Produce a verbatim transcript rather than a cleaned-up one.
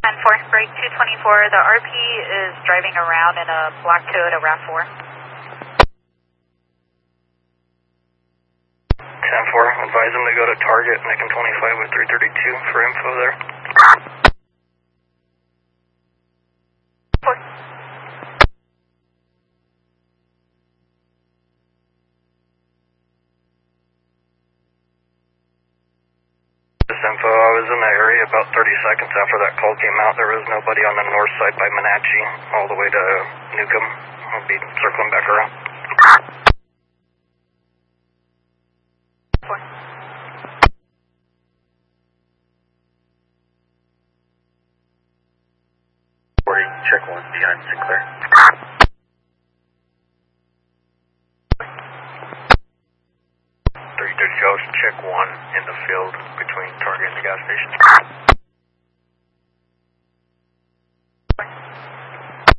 ten four, break two twenty-four. The R P is driving around in a black Toyota RAV four. ten four, advise them to go to target, Macon twenty-five with three thirty-two for info there. Four. This info, I was in the area about thirty seconds after that call came out. There was nobody on the north side by Menachie, all the way to Newcomb. I'll be circling back around. Four. forty, check one behind Sinclair. three thirty Ghost, check one in the field between target and the gas station.